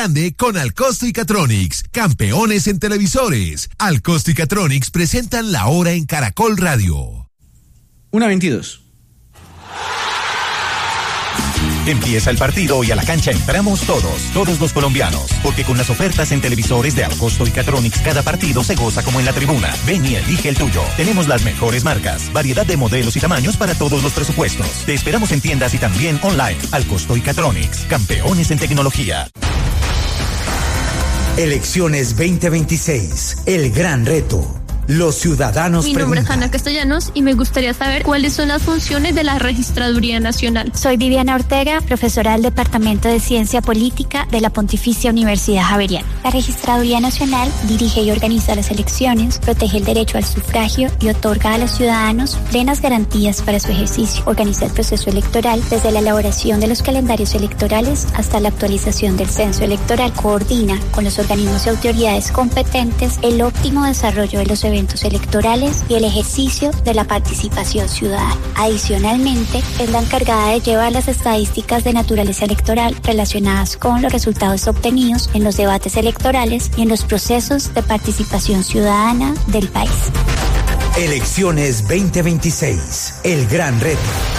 Grande con Alcosto y Catronics, campeones en televisores. Alcosto y Catronics presentan La Hora en Caracol Radio. 1:22. Empieza el partido y a la cancha entramos todos los colombianos, porque con las ofertas en televisores de Alcosto y Catronics cada partido se goza como en la tribuna. Ven y elige el tuyo. Tenemos las mejores marcas, variedad de modelos y tamaños para todos los presupuestos. Te esperamos en tiendas y también online. Alcosto y Catronics, campeones en tecnología. Elecciones 2026, el gran reto. Los ciudadanos Mi nombre es Ana Castellanos y me gustaría saber cuáles son las funciones de la Registraduría Nacional. Soy Viviana Ortega, profesora del Departamento de Ciencia Política de la Pontificia Universidad Javeriana. La Registraduría Nacional dirige y organiza las elecciones, protege el derecho al sufragio y otorga a los ciudadanos plenas garantías para su ejercicio. Organiza el proceso electoral desde la elaboración de los calendarios electorales hasta la actualización del censo electoral. Coordina con los organismos y autoridades competentes el óptimo desarrollo de los eventos electorales y el ejercicio de la participación ciudadana. Adicionalmente, es la encargada de llevar las estadísticas de naturaleza electoral relacionadas con los resultados obtenidos en los debates electorales y en los procesos de participación ciudadana del país. Elecciones 2026, el gran reto.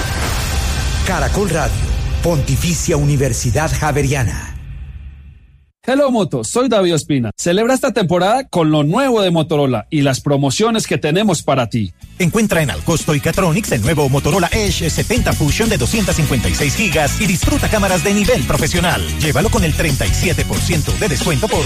Caracol Radio, Pontificia Universidad Javeriana. Hello Moto, soy David Ospina. Celebra esta temporada con lo nuevo de Motorola y las promociones que tenemos para ti. Encuentra en Alcosto y Catronics el nuevo Motorola Edge 70 Fusion de 256 gigas y disfruta cámaras de nivel profesional. Llévalo con el 37% de descuento por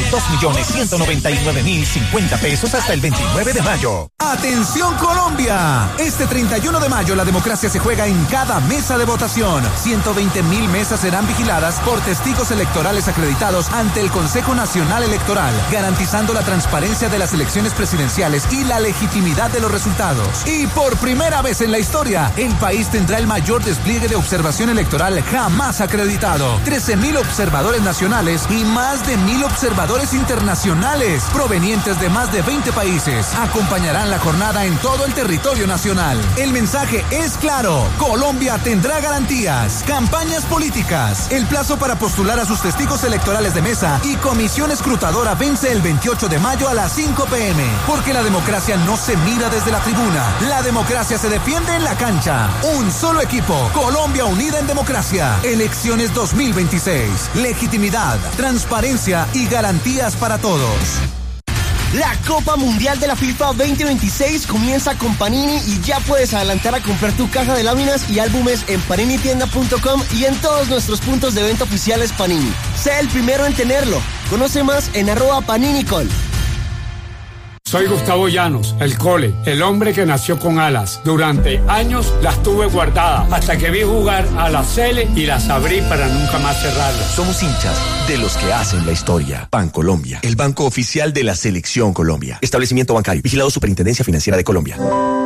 2.199.050 pesos hasta el 29 de mayo. ¡Atención Colombia! Este 31 de mayo la democracia se juega en cada mesa de votación. 120.000 mesas serán vigiladas por testigos electorales acreditados ante el Consejo Nacional Electoral, garantizando la transparencia de las elecciones presidenciales y la legitimidad de los resultados. Y por primera vez en la historia, el país tendrá el mayor despliegue de observación electoral jamás acreditado. 13.000 observadores nacionales y más de 1.000 observadores internacionales, provenientes de más de 20 países, acompañarán la jornada en todo el territorio nacional. El mensaje es claro: Colombia tendrá garantías. Campañas políticas. El plazo para postular a sus testigos electorales de mesa y comisión escrutadora vence el 28 de mayo a las 5 p.m. Porque la democracia no se mira desde la tribuna. La democracia se defiende en la cancha. Un solo equipo. Colombia unida en democracia. Elecciones 2026. Legitimidad, transparencia y garantías para todos. La Copa Mundial de la FIFA 2026 comienza con Panini y ya puedes adelantar a comprar tu caja de láminas y álbumes en paninitienda.com y en todos nuestros puntos de venta oficiales Panini. Sé el primero en tenerlo. Conoce más en @paninicol. Soy Gustavo Llanos, el Cole, el hombre que nació con alas. Durante años las tuve guardadas hasta que vi jugar a la Sele y las abrí para nunca más cerrarlas. Somos hinchas de los que hacen la historia. Bancolombia, el banco oficial de la Selección Colombia. Establecimiento bancario, vigilado Superintendencia Financiera de Colombia.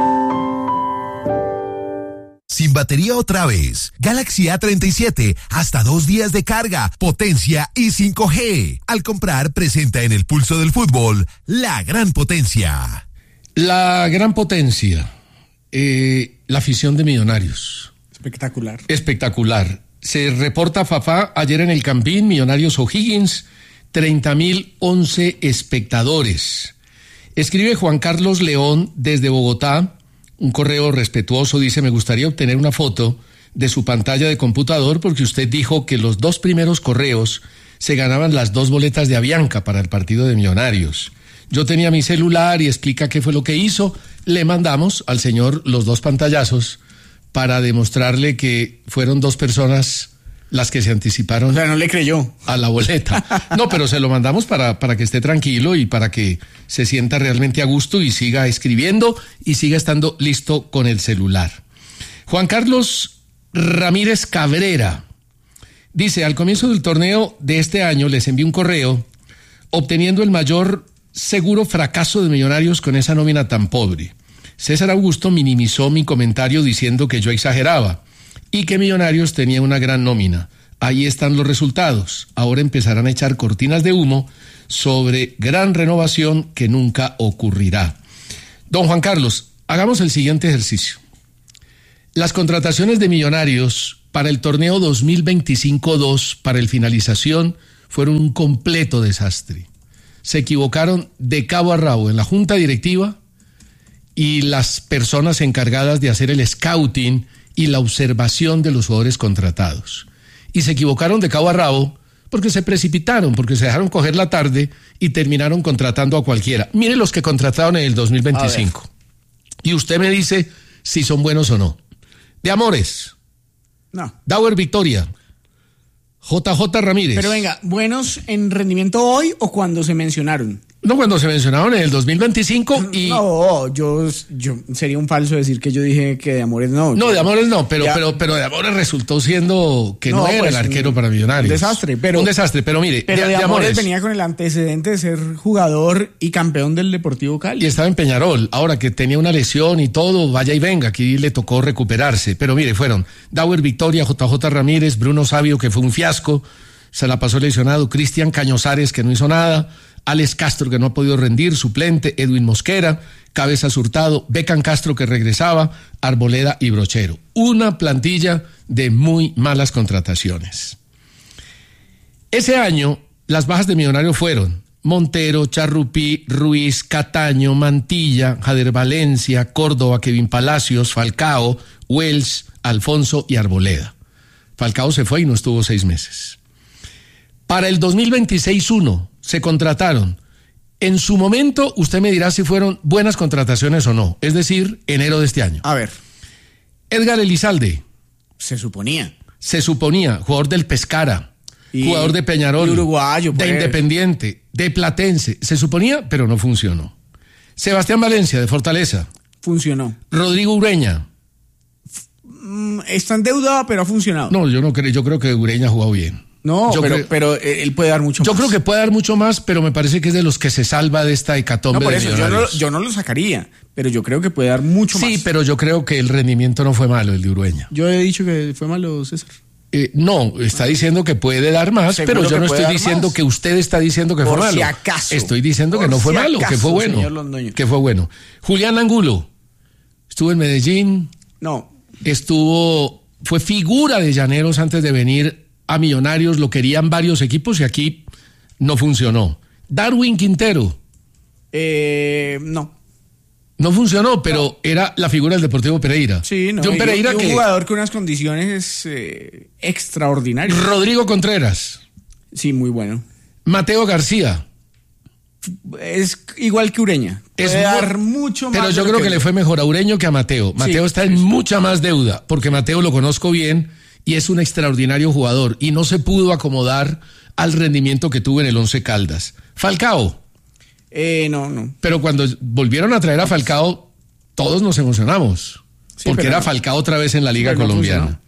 Sin batería otra vez. Galaxy A37, hasta 2 días de carga, potencia y 5G. Al comprar, presenta en el pulso del fútbol la gran potencia. La gran potencia. La afición de Millonarios. Espectacular. Espectacular. Se reporta Fafá ayer en el Campín, Millonarios O'Higgins, 30.011 espectadores. Escribe Juan Carlos León desde Bogotá. Un correo respetuoso, dice: me gustaría obtener una foto de su pantalla de computador porque usted dijo que los 2 primeros correos se ganaban las 2 boletas de Avianca para el partido de Millonarios. Yo tenía mi celular y explica qué fue lo que hizo. Le mandamos al señor los 2 pantallazos para demostrarle que fueron 2 personas las que se anticiparon. O sea, no le creyó a la boleta. No, pero se lo mandamos para que esté tranquilo y para que se sienta realmente a gusto y siga escribiendo y siga estando listo con el celular. Juan Carlos Ramírez Cabrera dice: al comienzo del torneo de este año les envié un correo obteniendo el mayor seguro fracaso de Millonarios con esa nómina tan pobre. César Augusto minimizó mi comentario diciendo que yo exageraba y que Millonarios tenía una gran nómina. Ahí están los resultados. Ahora empezarán a echar cortinas de humo sobre gran renovación que nunca ocurrirá. Don Juan Carlos, hagamos el siguiente ejercicio. Las contrataciones de Millonarios para el torneo 2025-2, para el finalización, fueron un completo desastre. Se equivocaron de cabo a rabo en la junta directiva y las personas encargadas de hacer el scouting y la observación de los jugadores contratados. Y se equivocaron de cabo a rabo porque se precipitaron, porque se dejaron coger la tarde y terminaron contratando a cualquiera. Mire los que contrataron en el 2025. Y usted me dice si son buenos o no. De Amores. No. Dauer Victoria. JJ Ramírez. Pero venga, ¿buenos en rendimiento hoy o cuando se mencionaron? No, cuando se mencionaron en el 2025 y... No, yo sería un falso decir que yo dije que de Amores no. No, de Amores no, pero de Amores resultó siendo que no era pues, el arquero para Millonarios. Un desastre, pero mire... Pero de Amores venía con el antecedente de ser jugador y campeón del Deportivo Cali. Y estaba en Peñarol, ahora que tenía una lesión y todo, vaya y venga, aquí le tocó recuperarse. Pero mire, fueron Dauer Victoria, JJ Ramírez, Bruno Sabio, que fue un fiasco, se la pasó lesionado, Cristian Cañozares, que no hizo nada, Alex Castro, que no ha podido rendir, suplente, Edwin Mosquera, Cabezas Hurtado, Beckham Castro, que regresaba, Arboleda y Brochero. Una plantilla de muy malas contrataciones. Ese año, las bajas de Millonarios fueron Montero, Charrupí, Ruiz, Cataño, Mantilla, Jader Valencia, Córdoba, Kevin Palacios, Falcao, Wells, Alfonso y Arboleda. Falcao se fue y no estuvo 6 meses. Para el 2026-1 se contrataron. En su momento, usted me dirá si fueron buenas contrataciones o no. Es decir, enero de este año. A ver. Edgar Elizalde. Se suponía, jugador del Pescara, jugador de Peñarol, y uruguayo, de Independiente, de Platense. Se suponía, pero no funcionó. Sebastián Valencia, de Fortaleza. Funcionó. Rodrigo Ureña. Está en deuda, pero ha funcionado. No, yo creo que Ureña ha jugado bien. No, pero él puede dar mucho más. Yo creo que puede dar mucho más, pero me parece que es de los que se salva de esta hecatombe. No, por de eso Millonarios. yo no lo sacaría, pero yo creo que puede dar mucho más. Sí, pero yo creo que el rendimiento no fue malo, el de Urueña. Yo he dicho que fue malo, César. No, está diciendo que puede dar más, pero yo no estoy diciendo que usted está diciendo que fue malo. Por si acaso. Estoy diciendo que no fue malo, que fue bueno. Que fue bueno. Julián Angulo estuvo en Medellín. No. Fue figura de Llaneros antes de venir a Millonarios, lo querían varios equipos y aquí no funcionó. Darwin Quintero. No. No funcionó, pero era la figura del Deportivo Pereira. Sí, no. De un Pereira un jugador con unas condiciones extraordinarias. Rodrigo Contreras. Sí, muy bueno. Mateo García. Es igual que Ureña. Puede dar mucho más. Pero yo creo que le fue mejor a Ureño que a Mateo. Mateo está en mucha más deuda, porque Mateo lo conozco bien y es un extraordinario jugador y no se pudo acomodar al rendimiento que tuvo en el Once Caldas. Falcao. No. Pero cuando volvieron a traer a Falcao, todos nos emocionamos, porque era Falcao otra vez en la Liga Colombiana.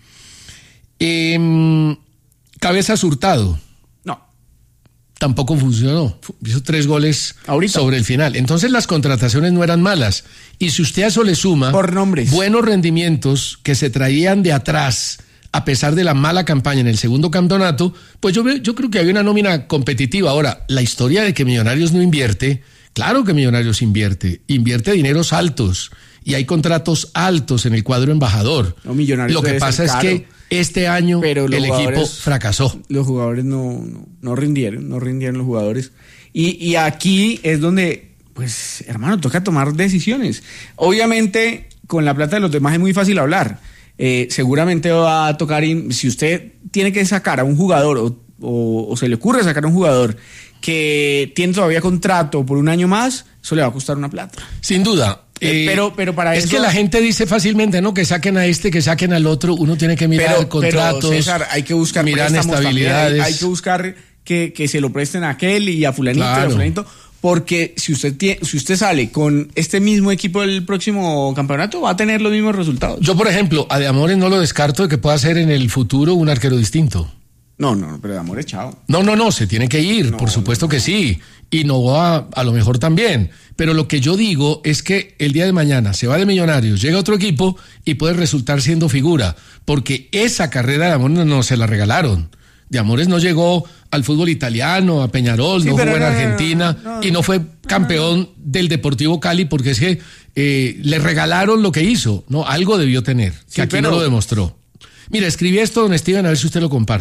Cabezas Hurtado. No. Tampoco funcionó. Hizo 3 goles ahorita sobre el final. Entonces las contrataciones no eran malas. Y si usted a eso le suma por nombres, buenos rendimientos que se traían de atrás, a pesar de la mala campaña en el segundo campeonato, pues yo creo que había una nómina competitiva. Ahora, la historia de que Millonarios no invierte, claro que Millonarios invierte dineros altos y hay contratos altos en el cuadro embajador. No, Millonarios lo que pasa es que este año el equipo fracasó. Los jugadores no rindieron los jugadores. Y aquí es donde, pues, hermano, toca tomar decisiones. Obviamente, con la plata de los demás es muy fácil hablar. Seguramente va a tocar, si usted tiene que sacar a un jugador o se le ocurre sacar a un jugador que tiene todavía contrato por un año más, eso le va a costar una plata. Sin duda. Pero para es eso... que la gente dice fácilmente, ¿no? Que saquen a este, que saquen al otro. Uno tiene que mirar contratos. Pero, César, hay que buscar mirar estabilidades. Hay que buscar que se lo presten a aquel y a fulanito y a fulanito. Porque si usted sale con este mismo equipo del próximo campeonato, va a tener los mismos resultados. Yo, por ejemplo, a De Amores no lo descarto de que pueda ser en el futuro un arquero distinto. No, pero De Amores, chao. No, se tiene que ir, por supuesto que sí. Y no va a lo mejor también. Pero lo que yo digo es que el día de mañana se va de Millonarios, llega otro equipo y puede resultar siendo figura. Porque esa carrera de Amores no se la regalaron. De Amores no llegó al fútbol italiano, a Peñarol, no jugó en Argentina y no fue campeón del Deportivo Cali porque es que le regalaron lo que hizo, ¿no? Algo debió tener, que aquí no lo demostró. Mira, escribí esto, don Steven, a ver si usted lo comparte.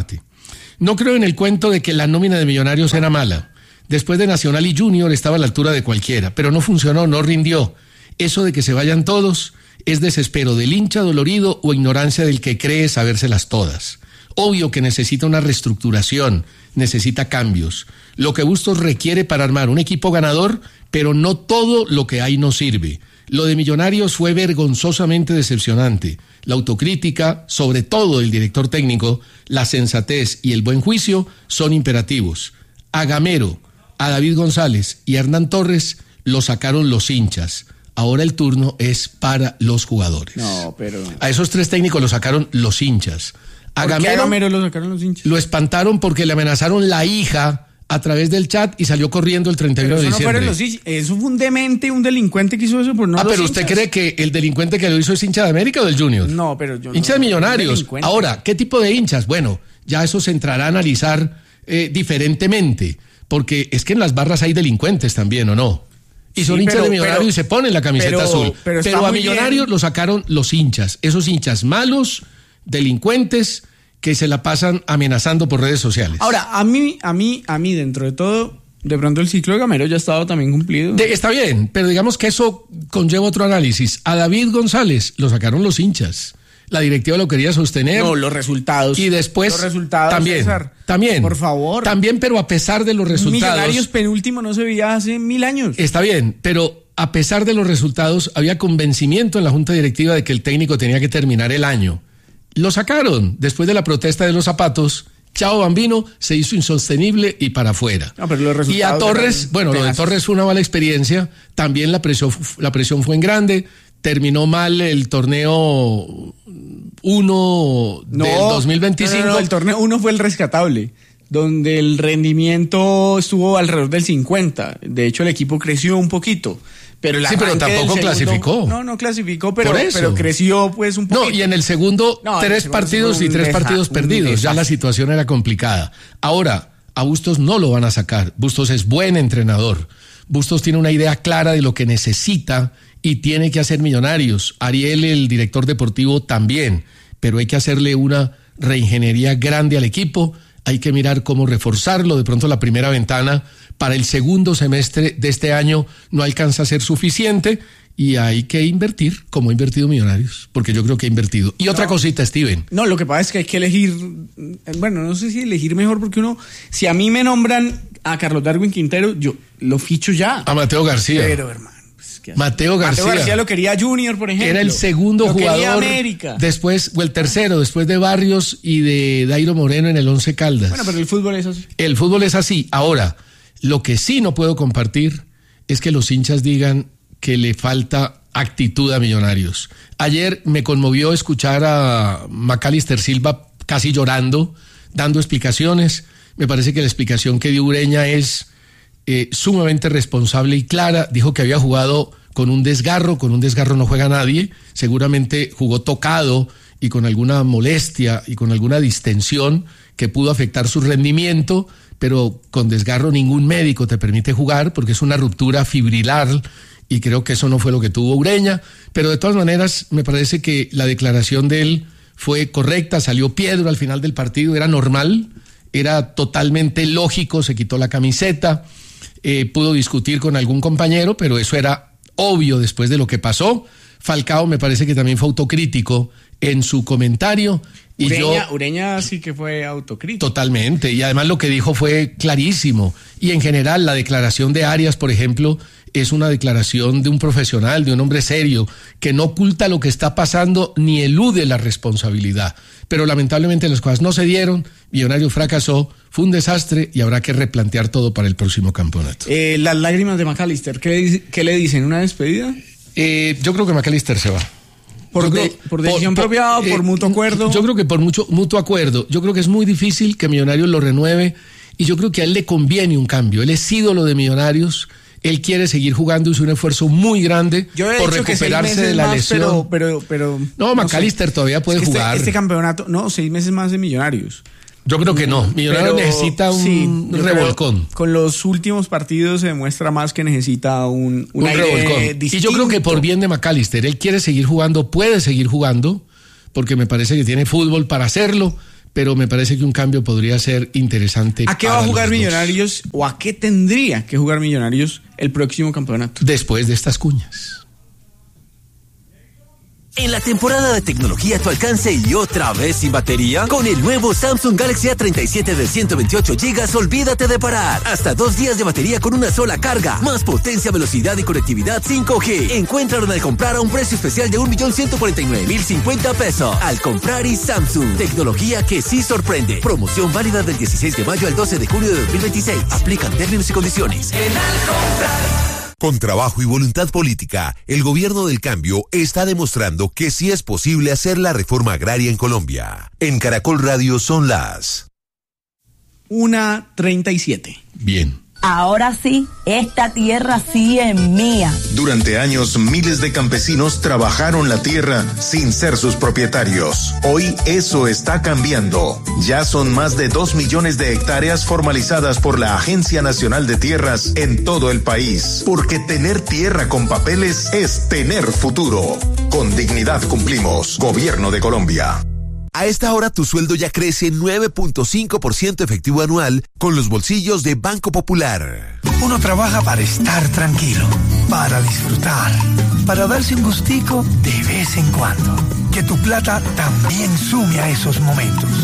No creo en el cuento de que la nómina de Millonarios era mala. Después de Nacional y Junior estaba a la altura de cualquiera, pero no funcionó, no rindió. Eso de que se vayan todos es desespero del hincha dolorido o ignorancia del que cree sabérselas todas. Obvio que necesita una reestructuración, necesita cambios. Lo que Bustos requiere para armar un equipo ganador, pero no todo lo que hay no sirve. Lo de Millonarios fue vergonzosamente decepcionante. La autocrítica, sobre todo del director técnico, la sensatez y el buen juicio son imperativos. A Gamero, a David González y a Hernán Torres lo sacaron los hinchas. Ahora el turno es para los jugadores. No, pero... A esos 3 técnicos lo sacaron los hinchas. A Gamero lo sacaron los hinchas. Lo espantaron porque le amenazaron la hija a través del chat y salió corriendo el 31 de diciembre. No, eso fue un demente, un delincuente que hizo eso por no los pero hinchas. ¿Usted cree que el delincuente que lo hizo es hincha de América o del Junior? No, pero yo hincha de Millonarios. Ahora, ¿qué tipo de hinchas? Bueno, ya eso se entrará a analizar diferentemente, porque es que en las barras hay delincuentes también, ¿o no? Y son hinchas de Millonarios y se ponen la camiseta azul. Pero a Millonarios lo sacaron los hinchas, esos hinchas malos, delincuentes, que se la pasan amenazando por redes sociales. Ahora, a mí, dentro de todo, de pronto el ciclo de Gamero ya ha estado también cumplido. Está bien, pero digamos que eso conlleva otro análisis. A David González lo sacaron los hinchas. La directiva lo quería sostener. No, los resultados. Y después, los resultados, también, César, también. Por favor. También, pero a pesar de los resultados. Millonarios penúltimo no se veía hace 1000 años. Está bien, pero a pesar de los resultados, había convencimiento en la junta directiva de que el técnico tenía que terminar el año. Lo sacaron después de la protesta de los zapatos. Chao Bambino, se hizo insostenible y para afuera. No, pero los resultados y a Torres, lo de Torres fue una mala experiencia. También la presión fue en grande. Terminó mal el torneo 1 del 2025. No, el torneo 1 fue el rescatable, donde el rendimiento estuvo alrededor del 50. De hecho, el equipo creció un poquito. Pero pero tampoco clasificó. No clasificó, pero creció pues un poquito. No, y en el segundo, 3 partidos y 3 partidos perdidos. Ya la situación era complicada. Ahora, a Bustos no lo van a sacar. Bustos es buen entrenador. Bustos tiene una idea clara de lo que necesita y tiene que hacer Millonarios. Ariel, el director deportivo, también. Pero hay que hacerle una reingeniería grande al equipo. Hay que mirar cómo reforzarlo. De pronto la primera ventana para el segundo semestre de este año no alcanza a ser suficiente y hay que invertir como ha invertido Millonarios, porque yo creo que ha invertido. Y otra cosita, Steven. No, lo que pasa es que hay que elegir, no sé si elegir mejor, porque si a mí me nombran a Carlos Darwin Quintero, yo lo ficho ya. A Mateo García. Pero, hermano. Mateo García lo quería Junior, por ejemplo. Era el segundo jugador. América. Después, o el tercero, después de Barrios y de Dairo Moreno en el Once Caldas. Bueno, pero el fútbol es así. El fútbol es así. Ahora, lo que sí no puedo compartir es que los hinchas digan que le falta actitud a Millonarios. Ayer me conmovió escuchar a Macalister Silva casi llorando, dando explicaciones. Me parece que la explicación que dio Ureña es sumamente responsable y clara. Dijo que había jugado con un desgarro no juega nadie, seguramente jugó tocado y con alguna molestia y con alguna distensión que pudo afectar su rendimiento, pero con desgarro ningún médico te permite jugar porque es una ruptura fibrilar y creo que eso no fue lo que tuvo Ureña, pero de todas maneras me parece que la declaración de él fue correcta. Salió Piedro al final del partido, era normal, era totalmente lógico, se quitó la camiseta. Pudo discutir con algún compañero, pero eso era obvio después de lo que pasó. Falcao me parece que también fue autocrítico en su comentario. Y Ureña sí que fue autocrítico. Totalmente, y además lo que dijo fue clarísimo. Y en general la declaración de Arias, por ejemplo, es una declaración de un profesional, de un hombre serio, que no oculta lo que está pasando ni elude la responsabilidad. Pero lamentablemente las cosas no se dieron, Millonarios fracasó, fue un desastre y habrá que replantear todo para el próximo campeonato. Las lágrimas de Macalister, ¿qué le dicen? ¿Una despedida? Yo creo que Macalister se va. ¿Por decisión propia o por mutuo acuerdo? Yo creo que por mutuo acuerdo. Yo creo que es muy difícil que Millonarios lo renueve y yo creo que a él le conviene un cambio. Él es ídolo de Millonarios. Él quiere seguir jugando, hizo un esfuerzo muy grande por recuperarse de la lesión. Pero no, Macalister todavía puede jugar. Este campeonato, 6 meses más de Millonarios. Yo creo que no. Millonarios necesita un revolcón. Con los últimos partidos se demuestra más que necesita un revolcón. Distinto. Y yo creo que por bien de Macalister, él quiere seguir jugando, puede seguir jugando, porque me parece que tiene fútbol para hacerlo, pero me parece que un cambio podría ser interesante. ¿A qué va a jugar Millonarios o a qué tendría que jugar Millonarios el próximo campeonato? Después de estas cuñas. En la temporada de tecnología a tu alcance y otra vez sin batería, con el nuevo Samsung Galaxy A37 de 128 GB, olvídate de parar. Hasta 2 días de batería con una sola carga, más potencia, velocidad y conectividad 5G. Encuéntralo al comprar a un precio especial de 1.149.050 pesos. Al comprar y Samsung, tecnología que sí sorprende. Promoción válida del 16 de mayo al 12 de junio de 2026. Aplican términos y condiciones. Con trabajo y voluntad política, el gobierno del cambio está demostrando que sí es posible hacer la reforma agraria en Colombia. En Caracol Radio son las 1:37. Bien. Ahora sí, esta tierra sí es mía. Durante años, miles de campesinos trabajaron la tierra sin ser sus propietarios. Hoy eso está cambiando. Ya son más de 2 millones de hectáreas formalizadas por la Agencia Nacional de Tierras en todo el país. Porque tener tierra con papeles es tener futuro. Con dignidad cumplimos. Gobierno de Colombia. A esta hora tu sueldo ya crece 9.5% efectivo anual con los bolsillos de Banco Popular. Uno trabaja para estar tranquilo, para disfrutar, para darse un gustico de vez en cuando. Que tu plata también sume a esos momentos.